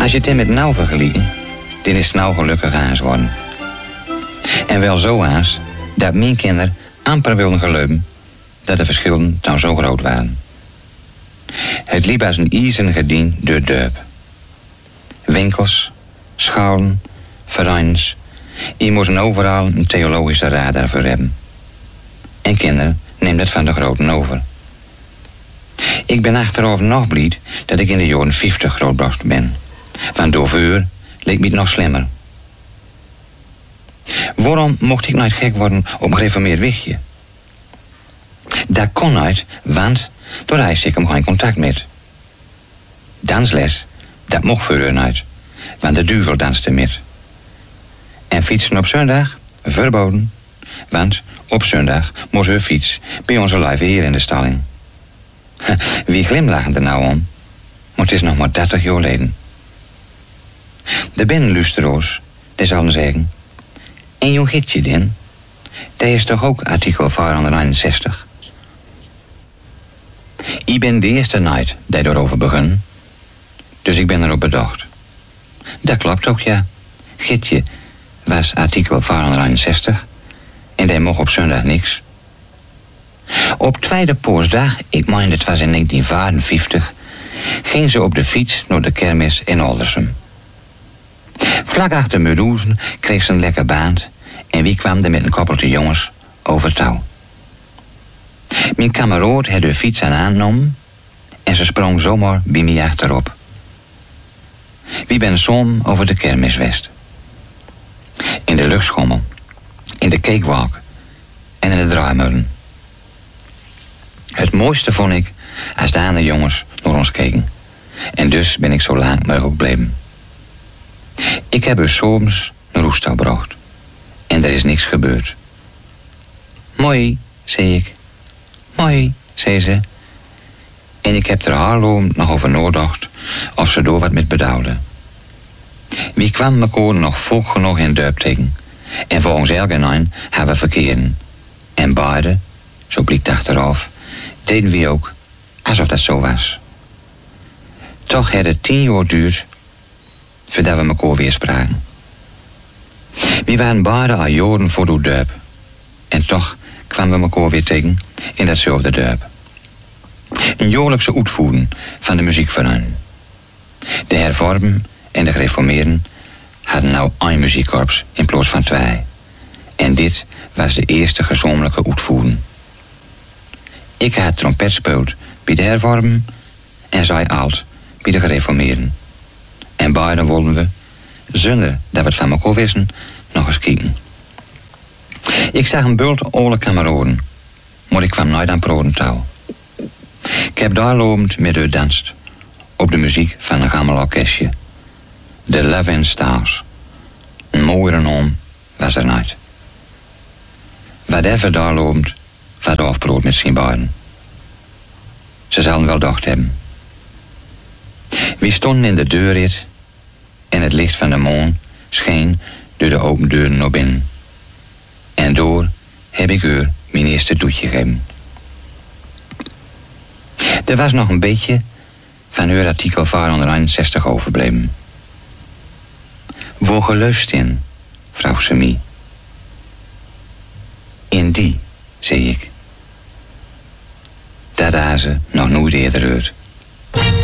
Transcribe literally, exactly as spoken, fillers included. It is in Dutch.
Als je het in met nou vergelijkt, dan is het nou gelukkig aans worden. En wel zo aans dat mijn kinderen amper wilden geloven dat de verschillen dan zo groot waren. Het liep als een ijzeren gedien door het dorp. Winkels, scholen, vereins. Je moest overal een theologische raad daarvoor hebben. En kinderen nemen dat van de groten over. Ik ben achterover nog blij dat ik in de jaren vijftig grootbracht ben. Want door vuur leek me het nog slimmer. Waarom mocht ik nooit gek worden op een gereformeerd wichtje? Dat kon nooit, want door hij ik hem geen contact met. Dansles, dat mocht voor u nooit, want de duivel danste met. En fietsen op zondag, verboden, want op zondag moest u fiets bij onze lieve heer in de stalling. Wie glimlachen er nou om? Maar het is nog maar dertig jaar geleden. De binnenlusteroos, die zullen zeggen, en jong gietje din, dat is toch ook artikel vierhonderdeenenzestig? Ik ben de eerste night die erover begon, dus ik ben erop bedacht. Dat klopt ook, ja. Gietje was artikel vierhonderdeenenzestig en die mocht op zondag niks. Op tweede paasdag, ik meen het was in negentien vierenvijftig, ging ze op de fiets naar de kermis in Aldersum. Vlak achter Medusen kreeg ze een lekker baand en wie kwam er met een koppeltje jongens over touw. Mijn kameraad had de fiets aan aangenomen en ze sprong zomaar bij mij achterop. Wie ben som over de kermis west. In de luchtschommel, in de cakewalk en in de draaimolen. Het mooiste vond ik als de andere jongens naar ons keken. En dus ben ik zo lang mogelijk gebleven. Ik heb dus soms naar Roestal gebracht. En er is niks gebeurd. Mooi, zei ik. Mooi, zei ze. En ik heb er haarloom nog over nagedacht of ze door wat met bedouwde. Wie kwam elkaar nog vroeg genoeg in dorp tegen. En volgens elke een hebben we verkeeren. En beide, zo blijkt achteraf, deden we ook alsof dat zo was. Toch had het tien jaar duurt voordat we elkaar weer spraken. We waren beide al jaren voor het dorp. En toch kwamen we elkaar weer tegen in datzelfde dorp. Een jaarlijkse uitvoering van de muziekverein. De hervormen en de gereformeerden hadden nou één muziekkorps in plaats van twee. En dit was de eerste gezamenlijke uitvoering. Ik had trompet gespeeld bij de hervormen en zij alt bij de gereformeerden. En beiden wilden we, zonder dat we het van elkaar wisten, nog eens kijken. Ik zag een bult alle kameraden, maar ik kwam nooit aan proden touw. Ik heb daar lopend met u danst, op de muziek van een gammel orkestje. De Love and Stars. Een mooiere naam was er nooit. Whatever daar loopt, wat afbrood met zijn beiden. Ze zullen wel dacht hebben. We stonden in de deurrit en het licht van de maan scheen door de open deuren naar binnen. En door heb ik u mijn eerste doetje gegeven. Er was nog een beetje van uw artikel vierhonderdeenenzestig overbleven. Waar gelust in, vroeg ze mij. In die, zei ik. Dat had ze nog nooit eerder gehoord.